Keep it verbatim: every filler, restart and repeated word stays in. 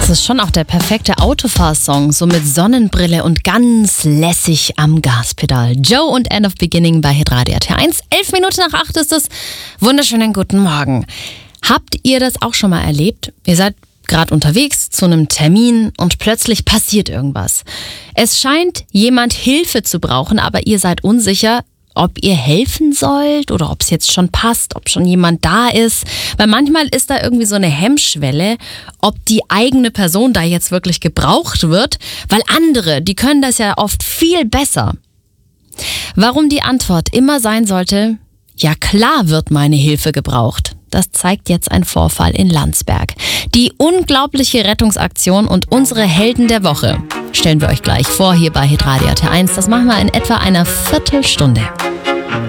Das ist schon auch der perfekte Autofahrsong, so mit Sonnenbrille und ganz lässig am Gaspedal. Joe und End of Beginning bei Hitradio R T eins. Elf Minuten nach acht ist es. Wunderschönen guten Morgen. Habt ihr das auch schon mal erlebt? Ihr seid gerade unterwegs zu einem Termin und plötzlich passiert irgendwas. Es scheint jemand Hilfe zu brauchen, aber ihr seid unsicher, ob ihr helfen sollt oder ob es jetzt schon passt, ob schon jemand da ist. Weil manchmal ist da irgendwie so eine Hemmschwelle, ob die eigene Person da jetzt wirklich gebraucht wird, weil andere, die können das ja oft viel besser. Warum die Antwort immer sein sollte, ja klar wird meine Hilfe gebraucht. Das zeigt jetzt ein Vorfall in Landsberg. Die unglaubliche Rettungsaktion und unsere Helden der Woche stellen wir euch gleich vor hier bei Hitradio R T eins. Das machen wir in etwa einer Viertelstunde.